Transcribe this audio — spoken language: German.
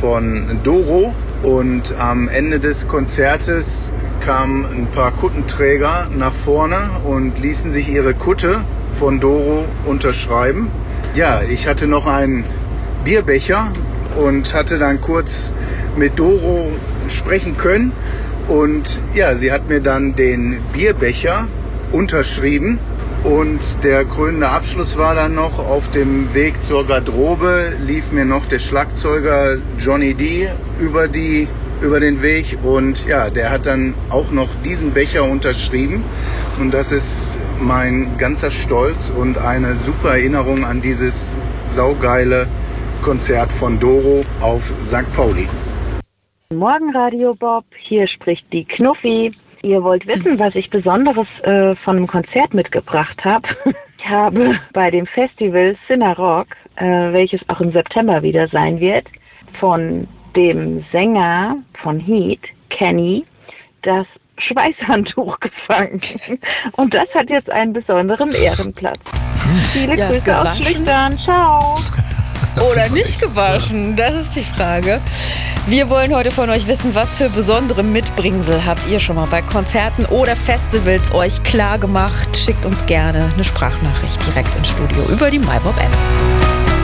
von Doro. Und am Ende des Konzertes kamen ein paar Kuttenträger nach vorne und ließen sich ihre Kutte von Doro unterschreiben. Ja, ich hatte noch einen Bierbecher und hatte dann kurz mit Doro sprechen können. Und ja, sie hat mir dann den Bierbecher unterschrieben. Und der krönende Abschluss war dann noch: auf dem Weg zur Garderobe lief mir noch der Schlagzeuger Johnny D über den Weg. Und ja, der hat dann auch noch diesen Becher unterschrieben. Und das ist mein ganzer Stolz und eine super Erinnerung an dieses saugeile Konzert von Doro auf St. Pauli. Morgen Radio Bob, hier spricht die Knuffi. Ihr wollt wissen, was ich Besonderes von einem Konzert mitgebracht habe? Ich habe bei dem Festival Cinerock, welches auch im September wieder sein wird, von dem Sänger von Heat, Kenny, das Schweißhandtuch gefangen. Und das hat jetzt einen besonderen Ehrenplatz. Viele Grüße aus Schlüchtern. Ciao. Oder nicht gewaschen, das ist die Frage. Wir wollen heute von euch wissen, was für besondere Mitbringsel habt ihr schon mal bei Konzerten oder Festivals euch klar gemacht. Schickt uns gerne eine Sprachnachricht direkt ins Studio über die MyBob-App.